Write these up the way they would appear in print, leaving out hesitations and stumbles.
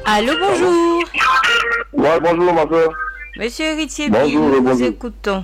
Allô, bonjour. Ouais, bonjour ma soeur. Monsieur Héritier, Bonjour, nous vous bonjour. écoutons.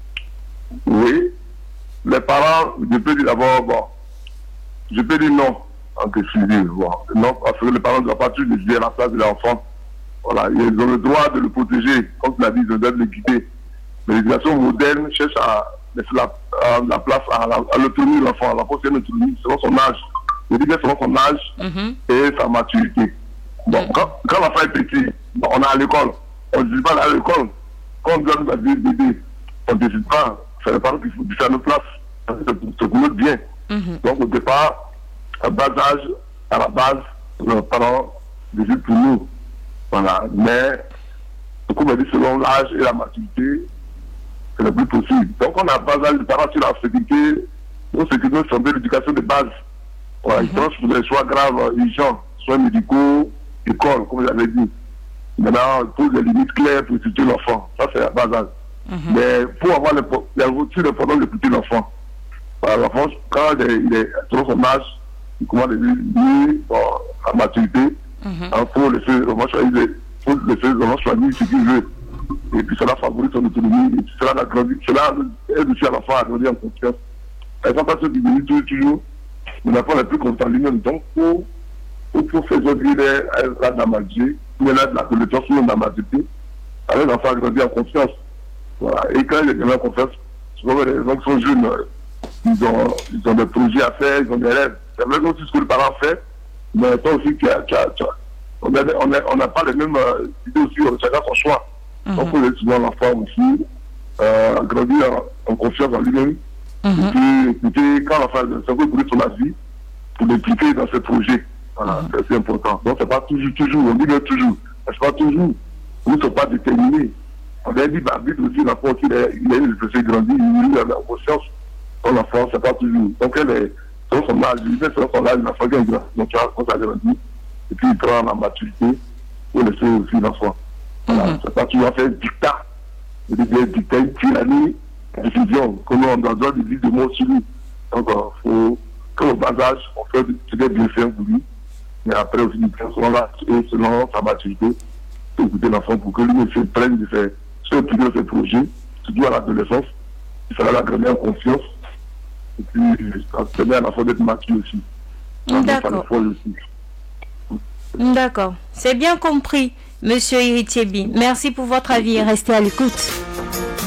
Oui, les parents, je peux dire d'abord, bon, je peux dire non en question. Bon, non, parce que les parents ne doivent pas toujours décider à la place de l'enfant. Voilà, ils ont le droit de le protéger, comme tu l'as dit, ils doivent le guider. Mais l'éducation moderne cherche à laisser la place à l'autonomie de l'enfant. L'enfant, c'est une autonomie selon son âge. Je dis bien selon son âge et sa maturité. Bon, quand l'enfant est petit, bon, on est à l'école. On ne dit pas à l'école. Quand on doit nous dire bébé, on ne décide pas. C'est les parents qu'il faut faire notre place. C'est pour notre bien. Donc au départ, à bas âge, à la base, nos parents décident pour nous. Voilà. Mais, comme on dit, selon l'âge et la maturité, c'est le plus possible. Donc on a bas âge, les parents sur la sécurité, nous sécurité, c'est l'éducation de base. Voilà, ils pensent pour des choix graves, urgents, soins médicaux, école, comme j'avais dit. Maintenant, pour les limites claires pour étudier l'enfant. Ça, c'est la base âge. Mais pour avoir le problème de étudier l'enfant. Voilà, l'enfant, quand il est selon son âge, il commence à devenir à maturité. Il faut laisser l'enfant choisir ce qu'il veut. Et puis cela favorise son autonomie. Et puis cela aide aussi à l'enfant à grandir en confiance. Elles ne sont pas ceux qui disent toujours, mais l'enfant n'est plus content lui-même. Donc, pour faire aujourd'hui la damagée, il y a de la connaissance sur la maturité, alors l'enfant a grandi en confiance. Voilà. Et quand il est en confiance, souvent les gens qui sont jeunes, ils ont des projets à faire, ils ont des rêves. C'est vrai aussi ce que le parent fait, mais toi aussi, on n'a pas les mêmes idées aussi, chacun son choix. Donc, il faut laisser souvent l'enfant aussi grandir en confiance en lui-même. Et puis, quand l'enfant a un peu brûlé sur la vie, pour l'impliquer dans ses projets. Voilà, c'est important. Donc, c'est pas toujours, on dit bien toujours, c'est pas toujours, nous ne sommes pas déterminés. On a dit, bah, vite aussi, l'enfant, il a une grandi, il a conscience. Son enfant, c'est pas toujours. Donc, elle est, selon son âge, selon son âge, l'enfant gagne grand. Donc, quand ça grandit, et puis il prend la maturité pour laisser aussi l'enfant. Voilà, c'est pas toujours faire dictat. Il dit bien dictat, une tyrannie, une décision, comment on doit dire de mots sur lui. Donc, il faut, quand au bas âge, on fait ce qui est bien fait pour lui. Mais après aussi, selon l'âge et selon sa maturité, pour écouter l'enfant pour que lui se prenne de ses projets, surtout à l'adolescence, il fallait la gagner en confiance. Et puis, ça permet à l'enfant d'être mature aussi. D'accord. D'accord. C'est bien compris, monsieur Héritier. Merci pour votre avis et restez à l'écoute.